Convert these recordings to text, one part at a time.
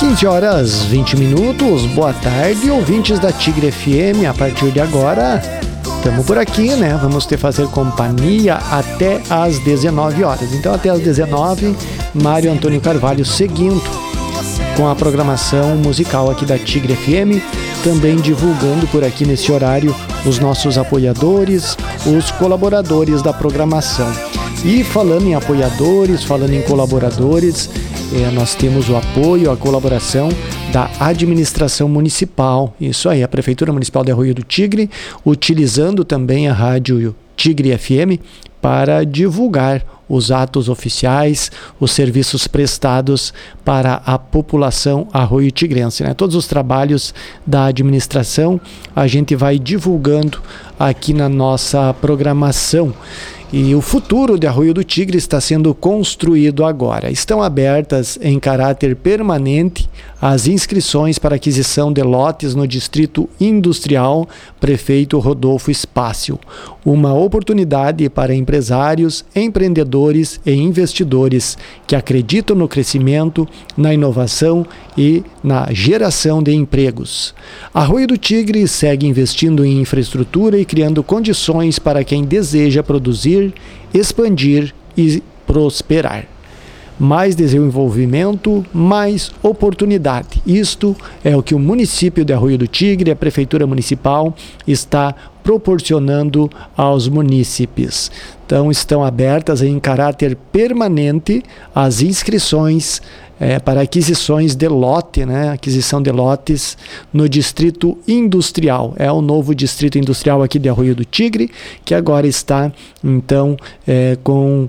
15 horas 20 minutos, boa tarde, ouvintes da Tigre FM. A partir de agora, estamos por aqui, né? Vamos fazer companhia até às 19 horas. Então, até às 19, Mário Antônio Carvalho seguindo com a programação musical aqui da Tigre FM, também divulgando por aqui nesse horário os nossos apoiadores, os colaboradores da programação. E falando em apoiadores, falando em colaboradores, nós temos o apoio, a colaboração da administração municipal. Isso aí, a Prefeitura Municipal de Arroio do Tigre, utilizando também a rádio Tigre FM para divulgar os atos oficiais, os serviços prestados para a população arroio-tigrense, né? Todos os trabalhos da administração a gente vai divulgando aqui na nossa programação. E o futuro de Arroio do Tigre está sendo construído agora. Estão abertas em caráter permanente as inscrições para aquisição de lotes no Distrito Industrial Prefeito Rodolfo Espácio. Uma oportunidade para empresários, empreendedores e investidores que acreditam no crescimento, na inovação e na geração de empregos. Arroio do Tigre segue investindo em infraestrutura e criando condições para quem deseja produzir, expandir e prosperar. Mais desenvolvimento, mais oportunidade. Isto é o que o município de Arroio do Tigre, a Prefeitura Municipal, está proporcionando aos munícipes. Então, estão abertas em caráter permanente as inscrições para aquisições de lote, né? Aquisição de lotes no Distrito Industrial. É o novo Distrito Industrial aqui de Arroio do Tigre, que agora está, então, com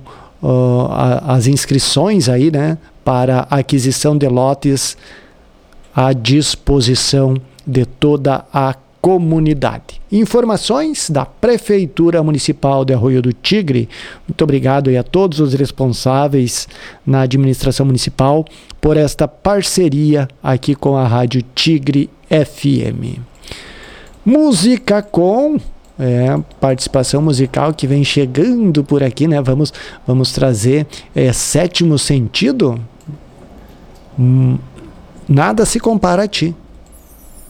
as inscrições aí, né, para aquisição de lotes à disposição de toda a comunidade. Informações da Prefeitura Municipal de Arroio do Tigre. Muito obrigado aí a todos os responsáveis na administração municipal por esta parceria aqui com a Rádio Tigre FM. Música com participação musical que vem chegando por aqui, né? Vamos trazer Sétimo Sentido. Nada se compara a ti.